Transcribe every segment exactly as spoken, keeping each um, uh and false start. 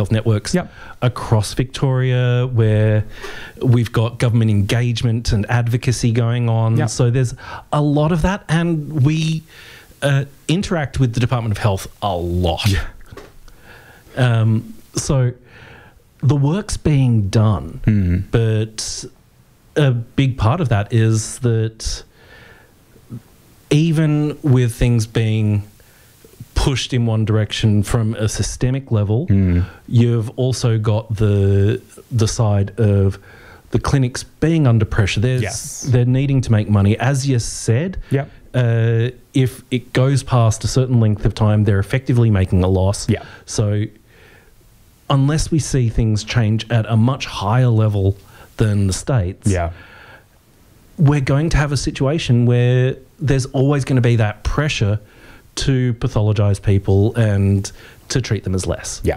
health networks Yep. across Victoria, where we've got government engagement and advocacy going on. Yep. So there's a lot of that, and we uh, interact with the Department of Health a lot. Yeah. Um, so the work's being done, Mm. but a big part of that is that even with things being pushed in one direction from a systemic level, Mm. you've also got the the side of the clinics being under pressure. There's, Yes. They're needing to make money. As you said, Yep. uh, if it goes past a certain length of time, they're effectively making a loss. Yeah. So unless we see things change at a much higher level than the States, Yeah. we're going to have a situation where there's always going to be that pressure to pathologise people and to treat them as less. Yeah.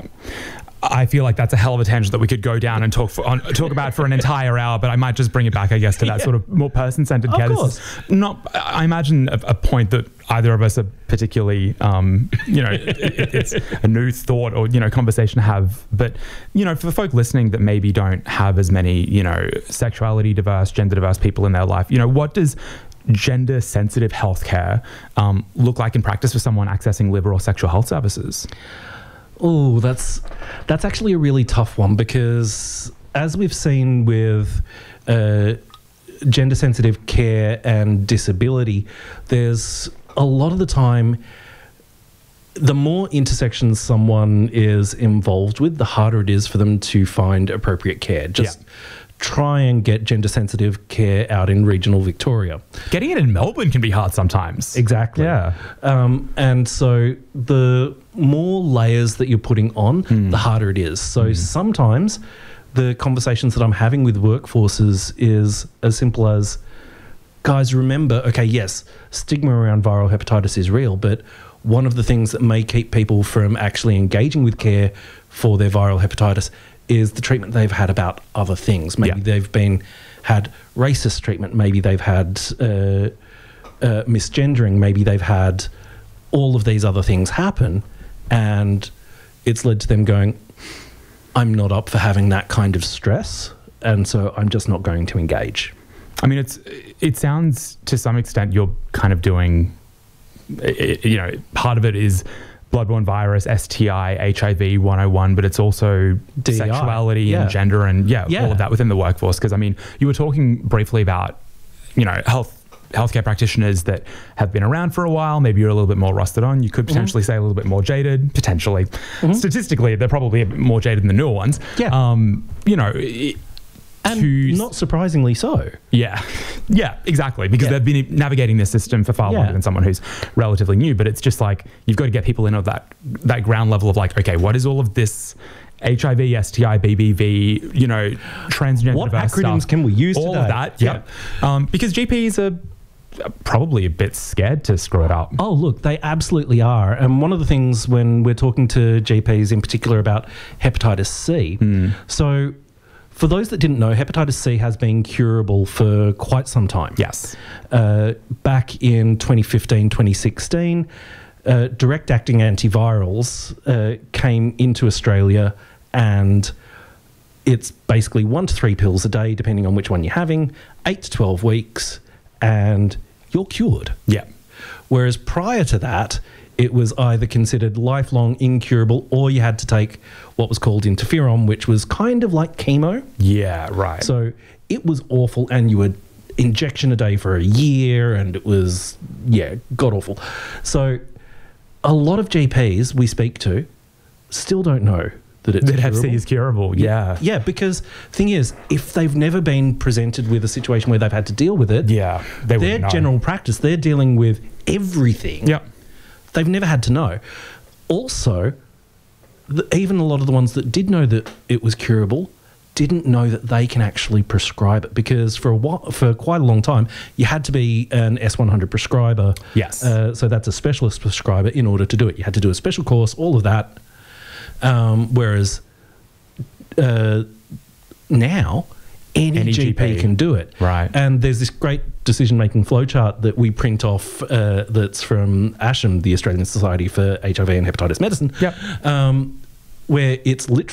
I feel like that's a hell of a tangent that we could go down and talk for, on, talk about for an entire hour, but I might just bring it back, I guess, to that Yeah. sort of more person-centered Of care. This course. is not, I imagine a, a point that either of us are particularly, um, you know, it, it, it's a new thought or, you know, conversation to have. But, you know, for the folk listening that maybe don't have as many, you know, sexuality diverse, gender diverse people in their life, you know, what does gender sensitive healthcare um, look like in practice for someone accessing liver or sexual health services? Oh, that's that's actually a really tough one, because as we've seen with uh, gender sensitive care and disability, there's a lot of the time, the more intersections someone is involved with, the harder it is for them to find appropriate care. Just Yeah. try and get gender sensitive care out in regional Victoria. Getting it in Melbourne can be hard sometimes. Exactly. Yeah. Um, and so the more layers that you're putting on, the harder it is. So sometimes the conversations that I'm having with workforces is as simple as, guys, remember, okay, yes, stigma around viral hepatitis is real, but one of the things that may keep people from actually engaging with care for their viral hepatitis is the treatment they've had about other things. Maybe Yeah. they've been had racist treatment. Maybe they've had uh, uh, misgendering. Maybe they've had all of these other things happen, and it's led to them going, I'm not up for having that kind of stress, and so I'm just not going to engage. I mean, it's it sounds to some extent you're kind of doing, i- i- you know, part of it is bloodborne virus, S T I, H I V one oh one, but it's also D E I, sexuality yeah. and gender and yeah, Yeah. all of that within the workforce. Because I mean, you were talking briefly about, you know, health healthcare practitioners that have been around for a while. Maybe you're a little bit more rusted on. You could potentially say a little bit more jaded. Potentially, statistically, they're probably a bit more jaded than the newer ones. Yeah. Um, you know. It, And to not surprisingly so. Yeah, yeah, exactly. Because Yeah. they've been navigating this system for far Yeah. longer than someone who's relatively new. But it's just like you've got to get people in at that that ground level of like, okay, what is all of this H I V, S T I, B B V, you know, transgender What diverse acronyms stuff, can we use all today? of that, yeah. Um, because G Ps are probably a bit scared to screw it up. Oh, look, they absolutely are. And one of the things when we're talking to G Ps in particular about hepatitis C, so for those that didn't know, hepatitis C has been curable for quite some time. Yes. Uh, back in twenty fifteen, twenty sixteen, uh, direct-acting antivirals uh, came into Australia, and it's basically one to three pills a day, depending on which one you're having, eight to twelve weeks, and you're cured. Yeah. Whereas prior to that, it was either considered lifelong incurable, or you had to take what was called interferon, which was kind of like chemo. Yeah, right. So it was awful, and you would injection a day for a year, and it was, yeah, god awful. So a lot of G Ps we speak to still don't know that it's that Hep C curable. is curable. Yeah. Yeah, because thing is, if they've never been presented with a situation where they've had to deal with it, Yeah. They their wouldn't know. general practice, they're dealing with everything. Yeah. They've never had to know. Also, the, even a lot of the ones that did know that it was curable didn't know that they can actually prescribe it, because for a while, for quite a long time, you had to be an S one hundred prescriber. Yes. Uh, so that's a specialist prescriber in order to do it. You had to do a special course, all of that. Um, whereas uh, now, any, Any G P, G P. can do it. Right. And there's this great decision-making flowchart that we print off uh, that's from ASHM, the Australian Society for H I V and Hepatitis Medicine, Yep. um, where it's literally